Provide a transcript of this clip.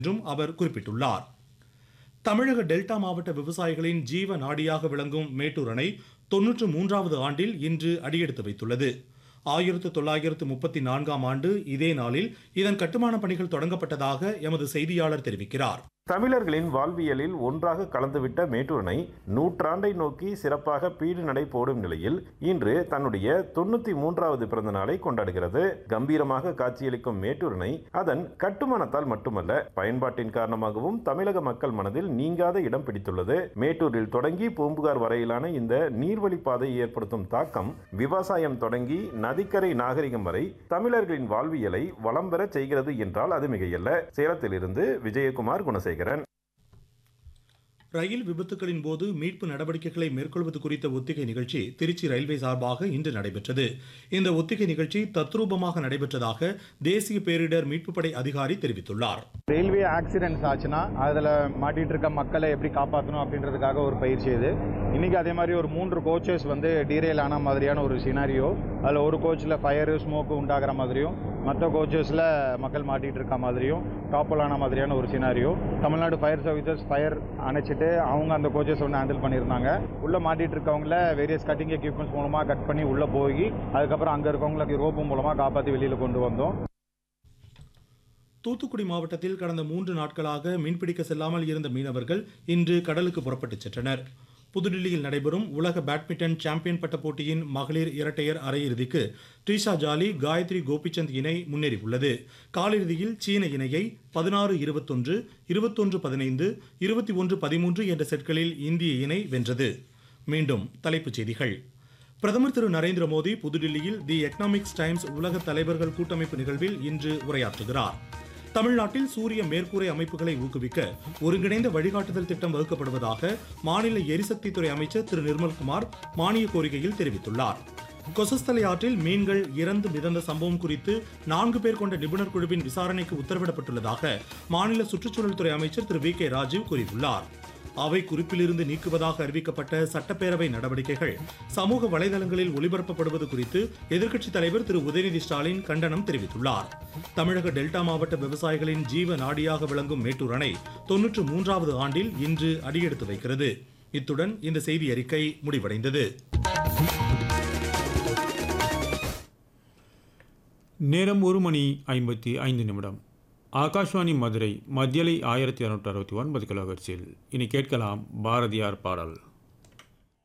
என்றும் அவர் குறிப்பிட்டுள்ளார். தமிழக டெல்டா மாவட்ட விவசாயிகளின் ஜீவ நாடியாக விளங்கும் மேட்டூர் அணை 93வது ஆண்டில் இன்று அடியெடுத்து வைத்துள்ளது. 1934ஆம் ஆண்டு இதே நாளில் இதன் கட்டுமான பணிகள் தொடங்கப்பட்டதாக எமது செய்தியாளர் தெரிவிக்கிறார். தமிழர்களின் வாழ்வியலில் ஒன்றாக கலந்துவிட்ட மேட்டூர் அணை நூற்றாண்டை நோக்கி சிறப்பாக பீடு நடை போடும் நிலையில் இன்று தன்னுடைய 93வது பிறந்த நாளை கொண்டாடுகிறது. கம்பீரமாக காட்சியளிக்கும் மேட்டூர் அணை அதன் கட்டுமானத்தால் மட்டுமல்ல, பயன்பாட்டின் காரணமாகவும் தமிழக மக்கள் மனதில் நீங்காத இடம் பிடித்துள்ளது. மேட்டூரில் தொடங்கி பூம்புகார் வரையிலான இந்த நீர்வழிப்பாதை ஏற்படுத்தும் தாக்கம் விவசாயம் தொடங்கி நதிக்கரை நாகரிகம் வரை தமிழர்களின் வாழ்வியலை வளம் பெற செய்கிறது என்றால் அது மிகையல்ல. சேலத்திலிருந்து விஜயகுமார் குணசேகரன். ரயில் விபத்துகளின் போது மீட்பு நடவடிக்கைகளை மேற்கொள்வது குறித்த ஒத்திகை நிகழ்ச்சி திருச்சி ரயில்வே சார்பாக இன்று நடைபெற்றது. இந்த ஒத்திகை நிகழ்ச்சி தத்ரூபமாக நடைபெற்றதாக தேசிய பேரிடர் மீட்பு படை அதிகாரி தெரிவித்துள்ளார். ரயில்வே ஆக்சிடென்ட்ஸ் ஆச்சுன்னா அதில் மாட்டிட்டு இருக்க மக்களை எப்படி காப்பாற்றணும் அப்படின்றதுக்காக ஒரு பயிற்சி இது. இன்னைக்கு அதே மாதிரி ஒரு 3 கோச்சஸ் டீரெயில் ஆன மாதிரியான ஒரு சினாரியோ, அதில் ஒரு கோச்சில் ஃபயரு ஸ்மோக்கு உண்டாகிற மாதிரியும், மற்ற கோச்சஸில் மக்கள் மாட்டிட்டு இருக்க மாதிரியும், டாப்பல் ஆன மாதிரியான ஒரு scenario. Tamil Nadu fire services fire அணைச்சிட்டு அவங்க அந்த கோச்சஸ் ஹேண்டில் பண்ணியிருந்தாங்க. உள்ளே மாட்டிட்டு இருக்கவங்கள வேரியஸ் கட்டிங் எக்யூப்மெண்ட்ஸ் மூலமாக கட் பண்ணி உள்ளே போய் அதுக்கப்புறம் அங்கே இருக்கவங்களுக்கு ரோப்பு மூலமாக காப்பாற்றி வெளியில் கொண்டு வந்தோம். தூத்துக்குடி மாவட்டத்தில் கடந்த 3 நாட்களாக மீன்பிடிக்க செல்லாமல் இருந்த மீனவர்கள் இன்று கடலுக்கு புறப்பட்டுச் சென்றனர். புதுடில்லியில் நடைபெறும் உலக பேட்மிண்டன் சாம்பியன் பட்ட போட்டியின் மகளிர் இரட்டையர் அரையிறுதிக்கு ட்ரீஷா ஜாலி, காயத்ரி கோபிச்சந்த் இணை முன்னேறியுள்ளது. காலிறுதியில் சீன இணையை 16-21, 21-15, 21-13 என்ற செட்களில் இந்திய இணை வென்றது. மீண்டும் தலைப்புச் செய்திகள். பிரதமர் திரு நரேந்திர மோடி புதுடில்லியில் தி எக்கனாமிக்ஸ் டைம்ஸ் உலக தலைவர்கள் கூட்டமைப்பு நிகழ்வில் இன்று உரையாற்றுகிறார். தமிழ்நாட்டில் சூரிய மேற்கூரை அமைப்புகளை ஊக்குவிக்க ஒருங்கிணைந்த வழிகாட்டுதல் திட்டம் வகுக்கப்படுவதாக மாநில எரிசக்தித்துறை அமைச்சர் திரு நிர்மல்குமார் மானிய கோரிக்கையில் தெரிவித்துள்ளார். கொசஸ்தலை ஆற்றில் மீன்கள் இறந்து மிதந்த சம்பவம் குறித்து 4 பேர் கொண்ட நிபுணர் குழுவின் விசாரணைக்கு உத்தரவிடப்பட்டுள்ளதாக மாநில சுற்றுச்சூழல் துறை அமைச்சர் திரு வி கே ராஜீவ் கூறியுள்ளார். அவை குறிப்பிலிருந்து நீக்குவதாக அறிவிக்கப்பட்ட சட்டப்பேரவை நடவடிக்கைகள் சமூக வலைதளங்களில் ஒளிபரப்பப்படுவது குறித்து எதிர்க்கட்சித் தலைவர் திரு உதயநிதி ஸ்டாலின் கண்டனம் தெரிவித்துள்ளார். தமிழக டெல்டா மாவட்ட விவசாயிகளின் ஜீவ நாடியாக விளங்கும் மேட்டூர் அணை 93வது ஆண்டில் இன்று அடியெடுத்து வைக்கிறது. இத்துடன் இந்த செய்தி அறிக்கை முடிவடைந்தது. நேரம் 1:55. ஆகாஷ்வாணி மதுரை மத்தியலை 1269 கிலோஹெர்ட்ஸில் இனி கேட்கலாம் பாரதியார் பாடல்.